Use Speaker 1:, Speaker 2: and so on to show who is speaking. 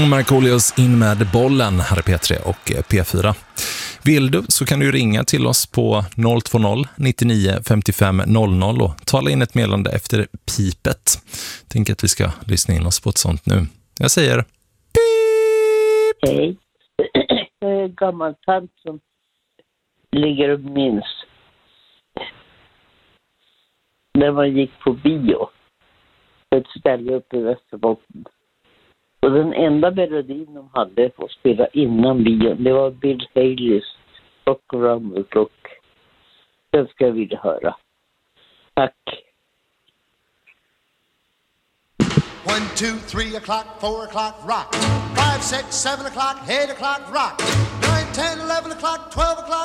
Speaker 1: Markoolios in med bollen, här är P3 och P4. Vill du så kan du ringa till oss på 020 99 55 00 och tala in ett meddelande efter pipet. Tänk att vi ska lyssna in oss på ett sånt nu. Jag säger pip!
Speaker 2: Hej. Jag är en gammal tant som ligger och minns när man gick på bio på ett ställe uppe i Västerbotten. Och den enda melodin de hade för att spela innan bion, det var Bill Haleys Rock Around the Clock. Den ska jag vilja höra. Tack.
Speaker 3: 1, 2, 3 o'clock, 4 o'clock, rock. 5, 6, 7 o'clock, 8 o'clock, rock. 9, 10, 11 o'clock, 12 o'clock.